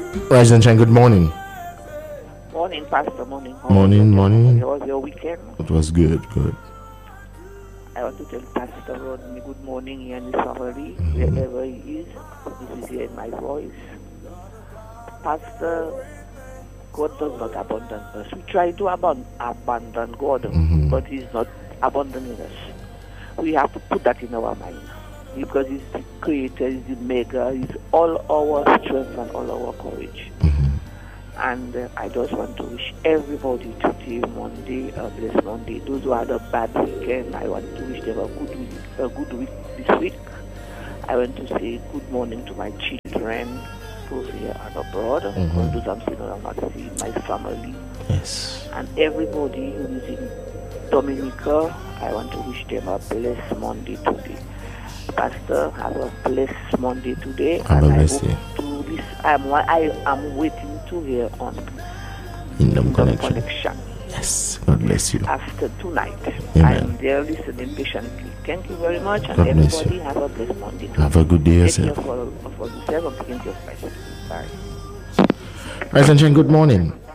Rise and shine, good morning. Morning, Pastor. Morning. Morning. How was your weekend? It was good. I want to tell Pastor Rodney good morning here in his family, wherever he is. This is hearing my voice. Pastor, God does not abandon us. We try to abandon God, but He's not abandoning us. We have to put that in our mind, because He's the Creator, He's the Maker, He's all our strength and all our courage. And I just want to wish everybody today, Monday, a blessed Monday. Those who had a bad weekend, I want to wish them a good week this week. I want to say good morning to my children, both here and abroad. Those I'm seeing or I'm not seeing, my family. Yes. And everybody who is in Dominica, I want to wish them a blessed Monday today. Pastor, have a blessed Monday today. Have and a I blessed hope day. I am waiting to hear on Kingdom the Connection. Yes. God bless you. after tonight. Amen. I'm there listening patiently. Thank you very much, and God bless everybody you. have a blessed Monday today. Have a good day Take care yourself. of yourself and begin your Bye. Rise and shine, good morning.